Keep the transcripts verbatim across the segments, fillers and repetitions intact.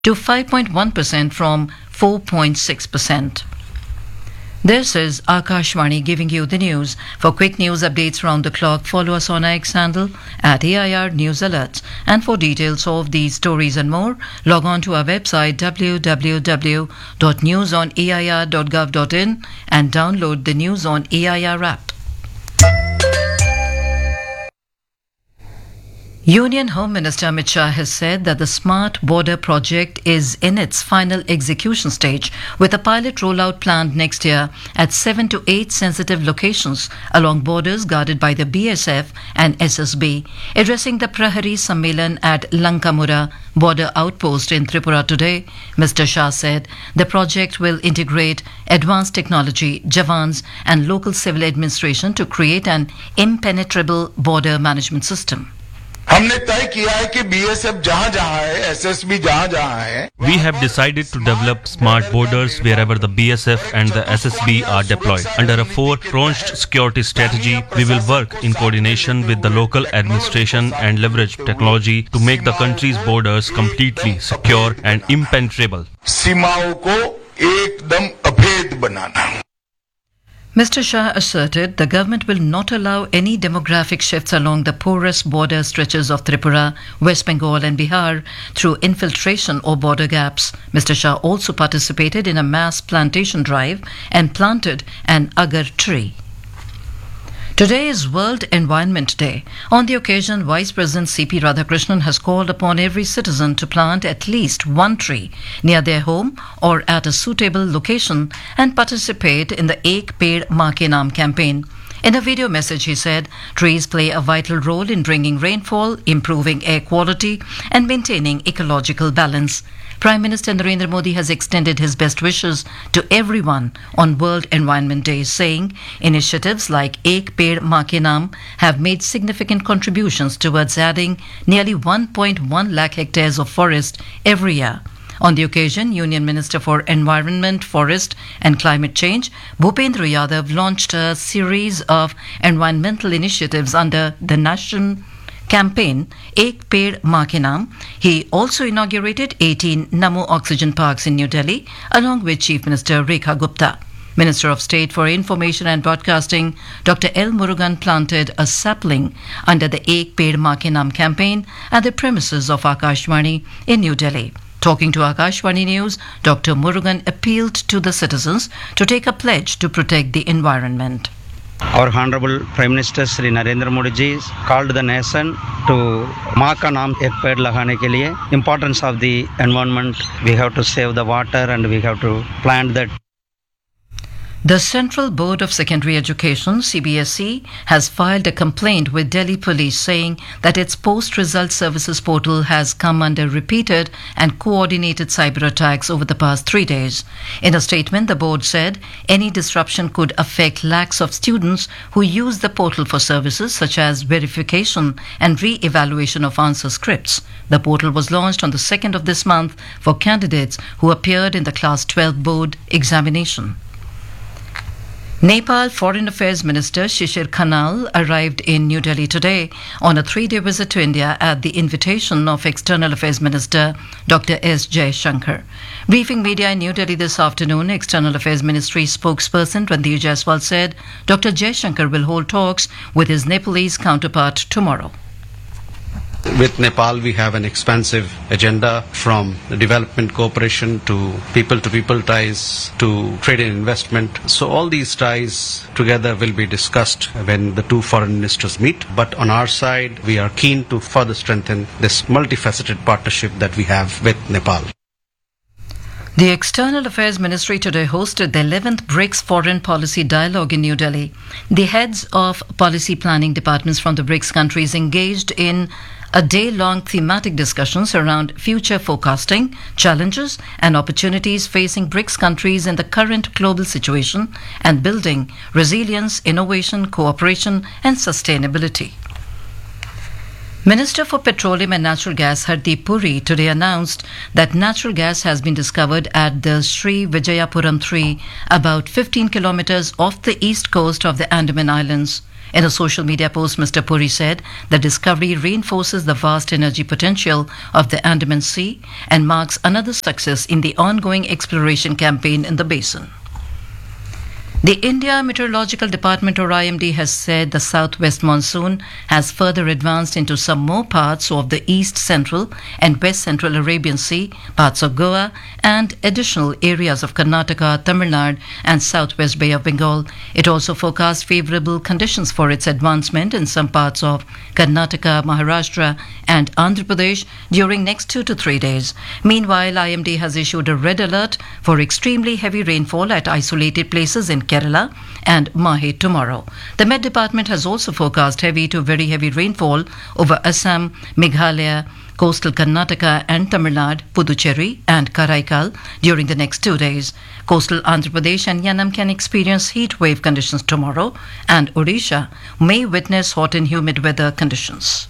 to five point one percent from four point six percent. This is Akashvani giving you the news. For quick news updates round the clock, follow us on our X handle at A I R News Alerts. And for details of these stories and more, log on to our website w w w dot news on a i r dot gov dot in and download the News on A I R app. Union Home Minister Amit Shah has said that the Smart Border project is in its final execution stage, with a pilot rollout planned next year at seven to eight sensitive locations along borders guarded by the B S F and S S B. Addressing the Prahari Sammelan at Lankamura border outpost in Tripura today, Mister Shah said the project will integrate advanced technology, jawans and local civil administration to create an impenetrable border management system. हमने तय किया है कि BSF जहां-जहां है, SSB जहां-जहां है. We have decided to develop smart borders wherever the B S F and the S S B are deployed. Under a four-pronged security strategy, we will work in coordination with the local administration and leverage technology to make the country's borders completely secure and impenetrable. सीमाओं को एकदम अभेद बनाना. Mister Shah asserted the government will not allow any demographic shifts along the porous border stretches of Tripura, West Bengal and Bihar through infiltration or border gaps. Mister Shah also participated in a mass plantation drive and planted an agar tree. Today is World Environment Day. On the occasion, Vice President C P Radhakrishnan has called upon every citizen to plant at least one tree near their home or at a suitable location and participate in the Ek Ped Maa Ke Naam campaign. In a video message, he said, trees play a vital role in bringing rainfall, improving air quality and maintaining ecological balance. Prime Minister Narendra Modi has extended his best wishes to everyone on World Environment Day, saying initiatives like Ek Ped Maa Ke Naam have made significant contributions towards adding nearly one point one lakh hectares of forest every year. On the occasion, Union Minister for Environment, Forest and Climate Change, Bhupendra Yadav, launched a series of environmental initiatives under the national campaign Ek Ped Maa Ke Naam. He also inaugurated eighteen Namo Oxygen Parks in New Delhi, along with Chief Minister Rekha Gupta. Minister of State for Information and Broadcasting, Doctor L. Murugan, planted a sapling under the Ek Ped Maa Ke Naam campaign at the premises of Akashvani in New Delhi. Talking to Akashvani News, Doctor Murugan appealed to the citizens to take a pledge to protect the environment. Our Honorable Prime Minister Shri Narendra Modi ji called the nation to Maa Ka Naam Ek Ped Lagane ke liye. Importance of the environment, we have to save the water and we have to plant that. The Central Board of Secondary Education, C B S E, has filed a complaint with Delhi Police saying that its post-result services portal has come under repeated and coordinated cyber attacks over the past three days. In a statement, the board said any disruption could affect lakhs of students who use the portal for services such as verification and re-evaluation of answer scripts. The portal was launched on the second of this month for candidates who appeared in the Class twelve board examination. Nepal Foreign Affairs Minister Shishir Khanal arrived in New Delhi today on a three-day visit to India at the invitation of External Affairs Minister Doctor S. Jaishankar. Briefing media in New Delhi this afternoon, External Affairs Ministry spokesperson Randeep Jaiswal said Doctor Jaishankar will hold talks with his Nepalese counterpart tomorrow. With Nepal, we have an expansive agenda from development cooperation to people-to-people ties to trade and investment. So all these ties together will be discussed when the two foreign ministers meet. But on our side, we are keen to further strengthen this multifaceted partnership that we have with Nepal. The External Affairs Ministry today hosted the eleventh BRICS Foreign Policy Dialogue in New Delhi. The heads of policy planning departments from the BRICS countries engaged in a day-long thematic discussions around future forecasting, challenges and opportunities facing BRICS countries in the current global situation and building resilience, innovation, cooperation and sustainability. Minister for Petroleum and Natural Gas Hardeep Puri today announced that natural gas has been discovered at the Sri Vijayapuram three, about fifteen kilometers off the east coast of the Andaman Islands. In a social media post, Mister Puri said the discovery reinforces the vast energy potential of the Andaman Sea and marks another success in the ongoing exploration campaign in the basin. The India Meteorological Department, or I M D, has said the southwest monsoon has further advanced into some more parts of the east central and west central Arabian Sea, parts of Goa, and additional areas of Karnataka, Tamil Nadu, and southwest Bay of Bengal. It also forecast favorable conditions for its advancement in some parts of Karnataka, Maharashtra, and Andhra Pradesh during next two to three days. Meanwhile, I M D has issued a red alert for extremely heavy rainfall at isolated places in Kerala and Mahe tomorrow. The Met Department has also forecast heavy to very heavy rainfall over Assam, Meghalaya, coastal Karnataka and Tamil Nadu, Puducherry and Karaikal during the next two days. Coastal Andhra Pradesh and Yanam can experience heat wave conditions tomorrow, and Odisha may witness hot and humid weather conditions.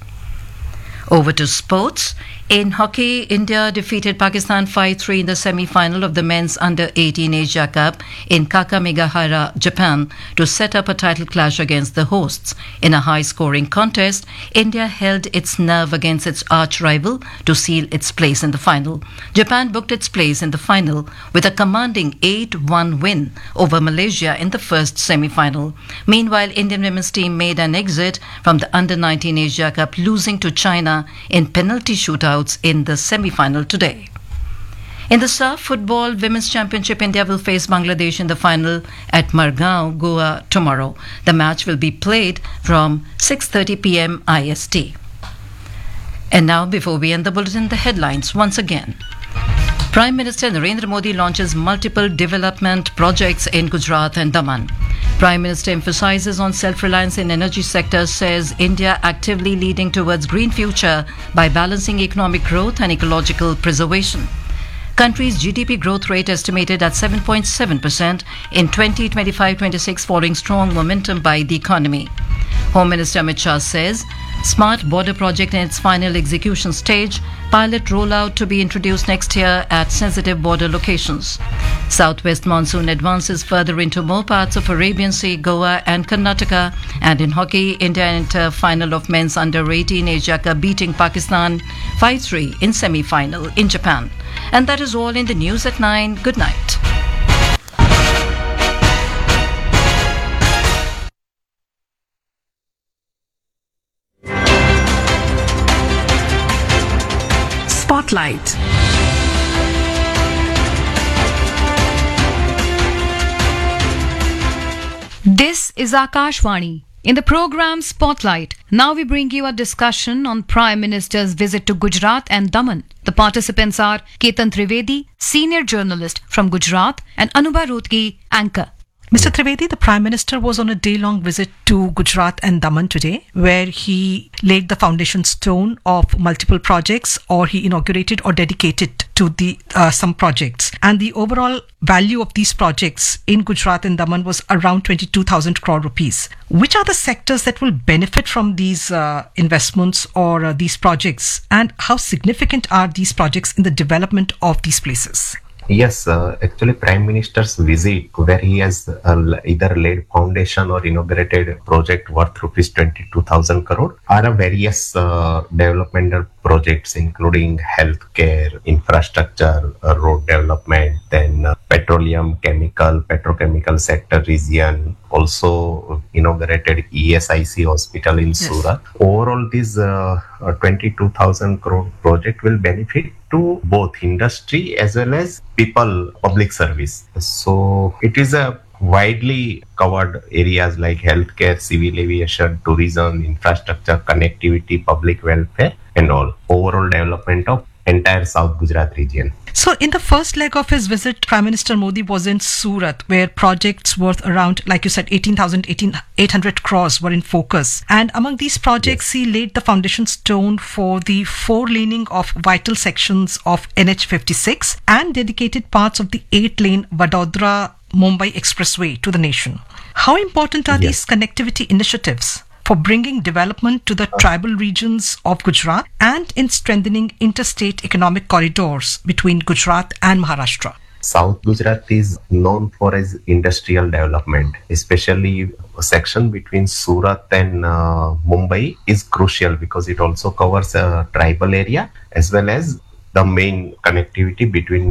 Over to sports. In hockey, India defeated Pakistan five three in the semi-final of the men's under eighteen Asia Cup in Kakamegahara, Japan, to set up a title clash against the hosts. In a high-scoring contest, India held its nerve against its arch-rival to seal its place in the final. Japan booked its place in the final with a commanding eight one win over Malaysia in the first semi-final. Meanwhile, Indian women's team made an exit from the under nineteen Asia Cup, losing to China in penalty shootouts in the semi-final today. In the S A F Football Women's Championship, India will face Bangladesh in the final at Margao, Goa tomorrow. The match will be played from six thirty p m I S T. And now, before we end the bulletin, the headlines once again. Prime Minister Narendra Modi launches multiple development projects in Gujarat and Daman. Prime Minister emphasizes on self-reliance in energy sector, says India actively leading towards green future by balancing economic growth and ecological preservation. Country's G D P growth rate estimated at seven point seven percent in twenty twenty-five twenty-six, following strong momentum by the economy. Home Minister Amit Shah says Smart Border project in its final execution stage, pilot rollout to be introduced next year at sensitive border locations. Southwest monsoon advances further into more parts of Arabian Sea, Goa and Karnataka. And in hockey, India enter final of men's under eighteen Asia Cup, beating Pakistan five three in semi-final in Japan. And that is all in the news at nine. Good night. Spotlight. This is Akashvani. In the program Spotlight, now we bring you a discussion on Prime Minister's visit to Gujarat and Daman. The participants are Ketan Trivedi, senior journalist from Gujarat, and Anubha Rotgi, anchor. Mister Trivedi, the Prime Minister was on a day-long visit to Gujarat and Daman today, where he laid the foundation stone of multiple projects, or he inaugurated or dedicated to the uh, some projects. And the overall value of these projects in Gujarat and Daman was around twenty-two thousand crore rupees. Which are the sectors that will benefit from these uh, investments or uh, these projects, and how significant are these projects in the development of these places? Yes, uh, actually Prime Minister's visit, where he has uh, either laid foundation or inaugurated a project worth rupees twenty-two thousand crore, are a various uh, developmental projects including healthcare, infrastructure, uh, road development, then uh, petroleum, chemical, petrochemical sector region, also inaugurated E S I C hospital in yes. Surat. Overall, this uh, uh, twenty-two thousand crore project will benefit to both industry as well as people, public service. So it is a widely covered areas like healthcare, civil aviation, tourism, infrastructure, connectivity, public welfare, and all. Overall development of entire South Gujarat region. So in the first leg of his visit, Prime Minister Modi was in Surat, where projects worth around, like you said, eighteen thousand eight hundred crores were in focus. And among these projects, yes. he laid the foundation stone for the four-laning of vital sections of N H fifty-six and dedicated parts of the eight-lane Vadodara Mumbai Expressway to the nation. How important are yes. these connectivity initiatives for bringing development to the tribal regions of Gujarat and in strengthening interstate economic corridors between Gujarat and Maharashtra? South Gujarat is known for its industrial development, especially a section between Surat and uh, Mumbai is crucial because it also covers a tribal area as well as the main connectivity between